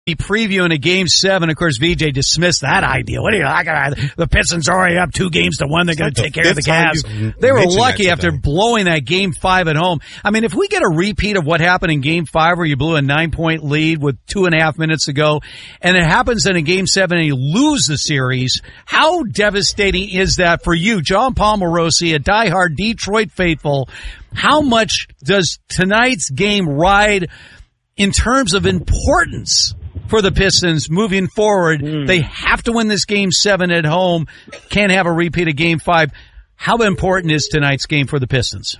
Previewing a Game 7, of course, VJ dismissed that idea. What do you? The Pistons are already up 2-1. They're going to take care of the Cavs. They were lucky after blowing that Game 5 at home. I mean, if we get a repeat of what happened in Game 5 where you blew a 9-point lead with 2.5 minutes to go, and it happens in a Game 7 and you lose the series, how devastating is that for you, John Palmarosi, a diehard Detroit faithful? How much does tonight's game ride in terms of importance for the Pistons moving forward? They have to win this Game 7 at home. Can't have a repeat of Game 5. How important is tonight's game for the Pistons?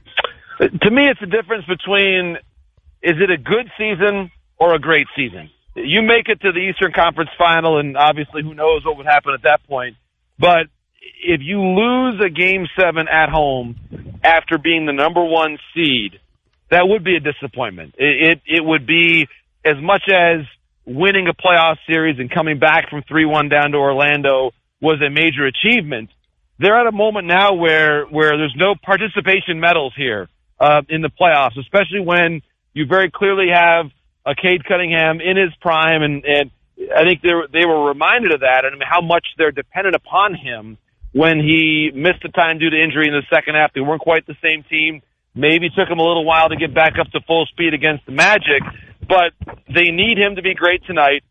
To me, it's the difference between, is it a good season or a great season? You make it to the Eastern Conference Final, and obviously who knows what would happen at that point. But if you lose a Game 7 at home after being the number 1 seed, that would be a disappointment. It would be, as much as winning a playoff series and coming back from 3-1 down to Orlando was a major achievement, they're at a moment now where there's no participation medals here in the playoffs, especially when you very clearly have a Cade Cunningham in his prime, and I think they were reminded of that, and I mean, how much they're dependent upon him when he missed the time due to injury in the second half. They weren't quite the same team. Maybe took him a little while to get back up to full speed against the Magic, but they need him to be great tonight.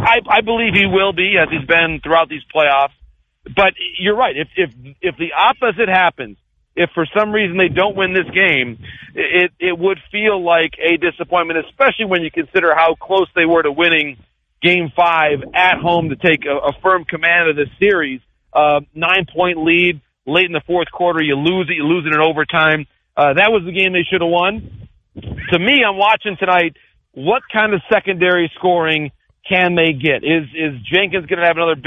I believe he will be, as he's been throughout these playoffs. But you're right. If the opposite happens, if for some reason they don't win this game, it would feel like a disappointment, especially when you consider how close they were to winning Game 5 at home to take a firm command of this series. 9-point lead late in the fourth quarter. You lose it. You lose it in overtime. That was the game they should have won. To me, I'm watching tonight, what kind of secondary scoring can they get? Is Jenkins going to have another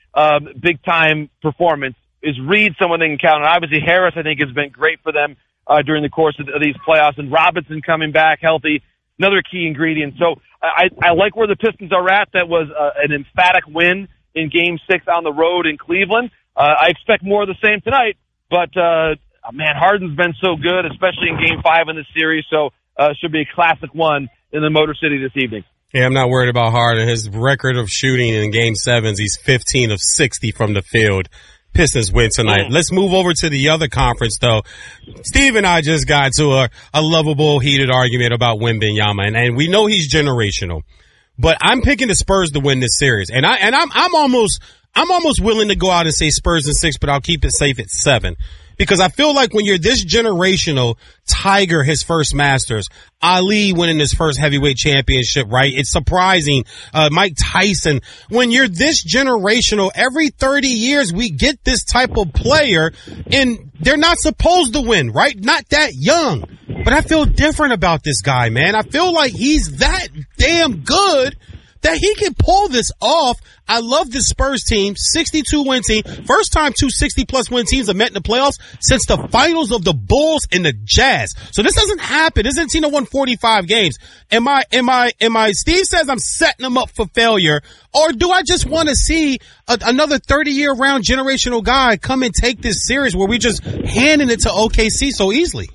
big time performance? Is Reed someone they can count on? Obviously, Harris, I think, has been great for them during the course of these playoffs, and Robinson coming back healthy, another key ingredient. So I like where the Pistons are at. That was an emphatic win in Game 6 on the road in Cleveland. I expect more of the same tonight, but man, Harden's been so good, especially in Game 5 in this series, so it should be a classic one in the Motor City this evening. Yeah, I'm not worried about Harden. His record of shooting in Game 7s, he's 15 of 60 from the field. Pistons win tonight. Let's move over to the other conference, though. Steve and I just got to a lovable, heated argument about Wembanyama, and we know he's generational. But I'm picking the Spurs to win this series, and I'm almost willing to go out and say Spurs in 6, but I'll keep it safe at 7. Because I feel like when you're this generational, Tiger, his first Masters, Ali winning his first heavyweight championship, right? It's surprising. Mike Tyson. When you're this generational, every 30 years we get this type of player, and they're not supposed to win, right? Not that young. But I feel different about this guy, man. I feel like he's that damn good that he can pull this off. I love this Spurs team, 62-win team. First time 2 60-plus win teams have met in the playoffs since the finals of the Bulls and the Jazz. So this doesn't happen. This isn't team that won 45 games. Am I, Steve says I'm setting them up for failure, or do I just want to see another 30-year round generational guy come and take this series where we just handing it to OKC so easily?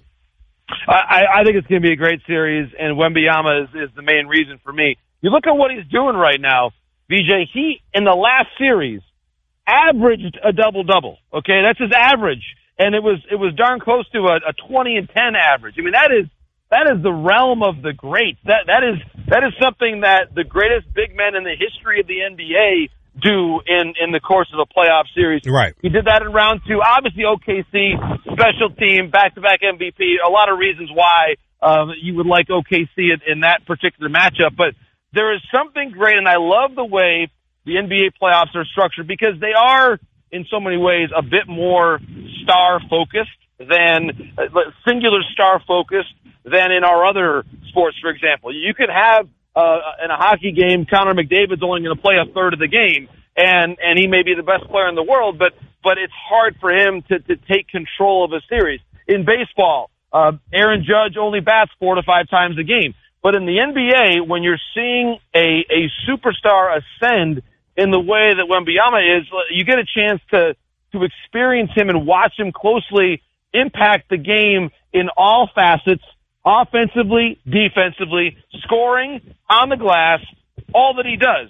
I think it's going to be a great series, and Wembanyama is the main reason for me. You look at what he's doing right now, VJ. He, in the last series, averaged a double-double. Okay, that's his average, and it was darn close to a 20 and 10 average. I mean, that is the realm of the greats. That is something that the greatest big men in the history of the NBA do in the course of a playoff series. Right. He did that in round 2. Obviously, OKC, special team, back-to-back MVP. A lot of reasons why you would like OKC in that particular matchup, but there is something great, and I love the way the NBA playoffs are structured because they are, in so many ways, a bit more star-focused than singular star-focused than in our other sports, for example. You could have, in a hockey game, Connor McDavid's only going to play a third of the game, and he may be the best player in the world, but it's hard for him to take control of a series. In baseball, Aaron Judge only bats 4 to 5 times a game. But in the NBA, when you're seeing a superstar ascend in the way that Wembanyama is, you get a chance to experience him and watch him closely impact the game in all facets, offensively, defensively, scoring, on the glass, all that he does.